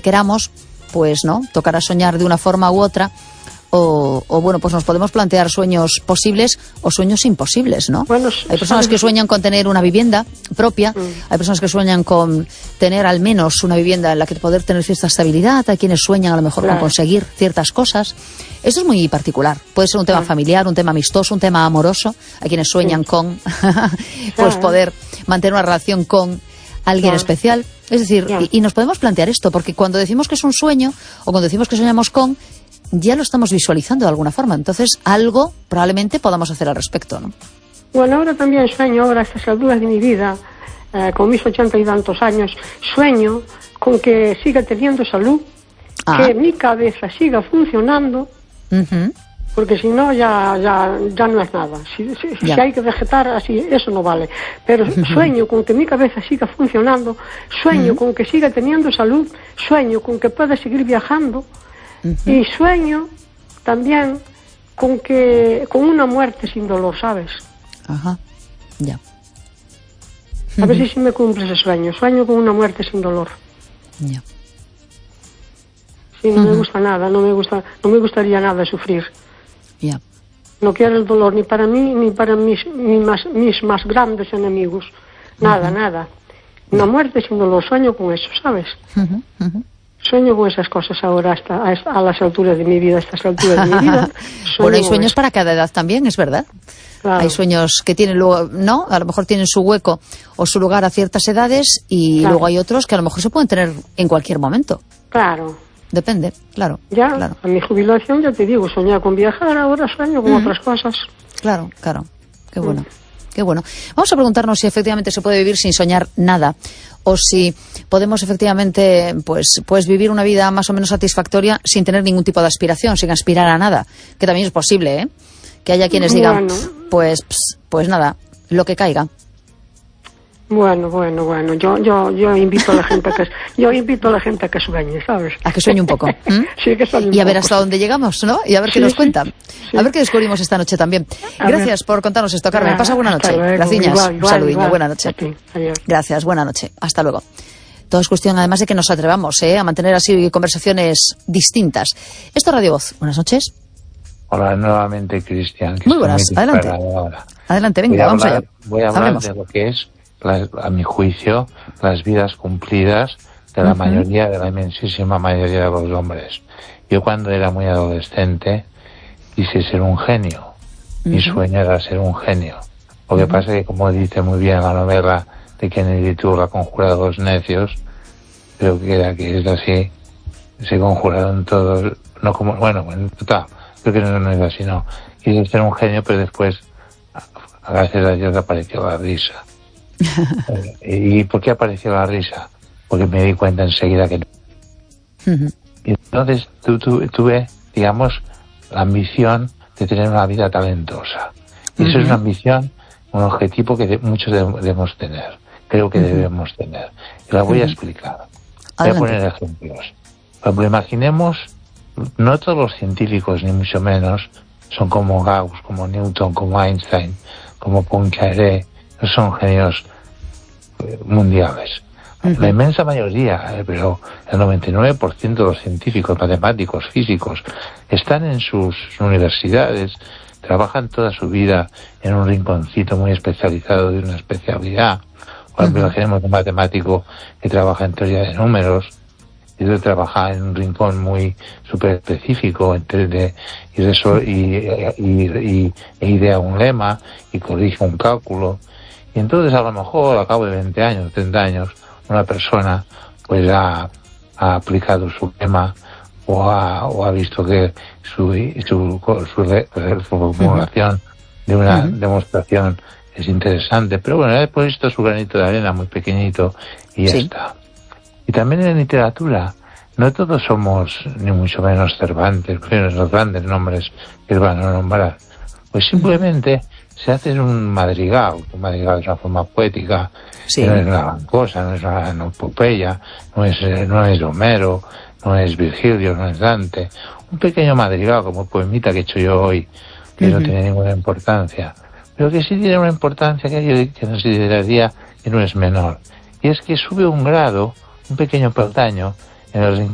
queramos, pues no, tocará soñar de una forma u otra. O bueno, pues nos podemos plantear sueños posibles o sueños imposibles, ¿no? Bueno, hay personas que sueñan con tener una vivienda propia, hay personas que sueñan con tener al menos una vivienda en la que poder tener cierta estabilidad, hay quienes sueñan a lo mejor con conseguir ciertas cosas. Esto es muy particular, puede ser un tema familiar, un tema amistoso, un tema amoroso, hay quienes sueñan con pues poder mantener una relación con alguien especial, es decir, y nos podemos plantear esto, porque cuando decimos que es un sueño o cuando decimos que soñamos con, ya lo estamos visualizando de alguna forma. Entonces, algo probablemente podamos hacer al respecto, ¿no? Bueno, ahora también sueño, ahora a estas alturas de mi vida, con mis 80 y tantos años, sueño con que siga teniendo salud, que mi cabeza siga funcionando, porque si no, ya no es nada. Si hay que vegetar así, eso no vale. Pero sueño con que mi cabeza siga funcionando, sueño con que siga teniendo salud, sueño con que pueda seguir viajando, y sueño también con una muerte sin dolor, ¿sabes? Ajá, ya. A ver si me cumple ese sueño. Sueño con una muerte sin dolor. Ya. Sí, no me gusta nada, no me gustaría nada sufrir. Ya. No quiero el dolor ni para mí ni para mis más grandes enemigos. Nada. Una muerte sin dolor. Sueño con eso, ¿sabes? Sueño con esas cosas ahora a las alturas de mi vida, a estas alturas de mi vida. Bueno, hay sueños para cada edad también, es verdad. Claro. Hay sueños que tienen luego, ¿no? A lo mejor tienen su hueco o su lugar a ciertas edades y luego hay otros que a lo mejor se pueden tener en cualquier momento. Claro. Depende, claro. Claro. A mi jubilación ya te digo, soñaba con viajar, ahora sueño con otras cosas. Claro. Qué bueno. Qué bueno. Vamos a preguntarnos si efectivamente se puede vivir sin soñar nada o si podemos efectivamente pues vivir una vida más o menos satisfactoria sin tener ningún tipo de aspiración, sin aspirar a nada, que también es posible, ¿eh? Que haya quienes digan, pues nada, lo que caiga. Bueno, yo invito a la gente a que sueñe, ¿sabes? A que sueñe un poco. Sí, que sueñe un poco. Y a ver hasta dónde llegamos, ¿no? Y a ver qué nos cuentan. Sí. A ver qué descubrimos esta noche también. Gracias por contarnos esto, Carmen. Pasa buena noche. Gracias. Un saludinho. Buena noche. Gracias. Buena noche. Hasta luego. Todo es cuestión, además, de que nos atrevamos a mantener así conversaciones distintas. Esto es Radio Voz. Buenas noches. Hola, nuevamente, Cristian. Muy buenas. Adelante. Adelante, venga, vamos allá. Voy a hablar de lo que es, a mi juicio, las vidas cumplidas de la mayoría, de la inmensísima mayoría de los hombres. Yo cuando era muy adolescente quise ser un genio. Mi sueño era ser un genio. Lo que pasa es que, como dice muy bien la novela de Kennedy Tour, La conjura de los necios, creo que es así, se conjuraron todos, no como, bueno, en total, creo que no es así, no. Quise ser un genio, pero después, gracias a Dios, apareció la risa. ¿Y por qué apareció la risa? Porque me di cuenta enseguida que... Y entonces tuve, digamos, la ambición de tener una vida talentosa. Y eso es una ambición, un objetivo que muchos debemos tener. Creo que debemos tener. Y la voy a explicar. Voy a poner ejemplos. Por ejemplo, imaginemos, no todos los científicos, ni mucho menos, son como Gauss, como Newton, como Einstein, como Poincaré. No son genios mundiales. La inmensa mayoría, pero el 99% de los científicos, matemáticos, físicos, están en sus universidades, trabajan toda su vida en un rinconcito muy especializado de una especialidad. Por ejemplo, tenemos un matemático que trabaja en teoría de números, y otro trabaja en un rincón muy súper específico, y idea un lema, y corrige un cálculo. Y entonces, a lo mejor, a cabo de 20 años, 30 años, una persona pues ha aplicado su lema o ha visto que su formulación de una demostración es interesante, pero bueno, ha puesto su granito de arena muy pequeñito y ya está. Y también en literatura, no todos somos ni mucho menos Cervantes, los grandes nombres que van a nombrar, pues simplemente se hace un madrigal es una forma poética, no es una gran cosa, no es una epopeya, no es Homero, no es Virgilio, no es Dante, un pequeño madrigal como el poemita que he hecho yo hoy, que no tiene ninguna importancia, pero que sí tiene una importancia que yo consideraría que no es menor, y es que sube un grado, un pequeño peldaño en el